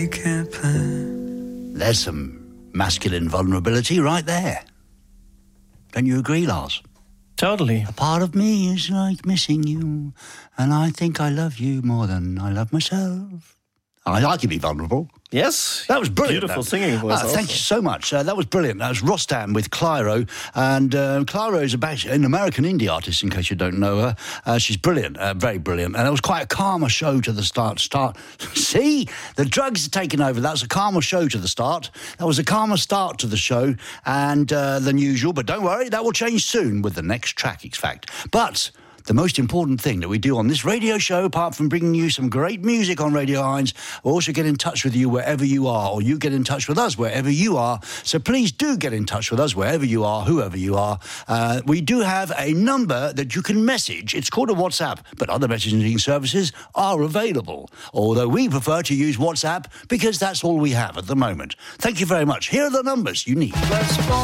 You can't plan. There's some masculine vulnerability right there. Don't you agree, Lars? Totally. A part of me is like missing you, and I think I love you more than I love myself. I can be vulnerable. Yes. That was brilliant. Beautiful singing voice. Thank you so much. That was brilliant. That was Rostam with Clyro. And Clyro is an American indie artist, in case you don't know her. She's brilliant, very brilliant. And it was quite a calmer show to the start. See? The drugs are taking over. That was a calmer show to the start. That was a calmer start to the show than usual. But don't worry, that will change soon with the next track, in fact. But the most important thing that we do on this radio show, apart from bringing you some great music on Radio Heinz, we'll also get in touch with you wherever you are, or you get in touch with us wherever you are. So please do get in touch with us wherever you are, whoever you are. We do have a number that you can message. It's called a WhatsApp, but other messaging services are available. Although we prefer to use WhatsApp because that's all we have at the moment. Thank you very much. Here are the numbers you need.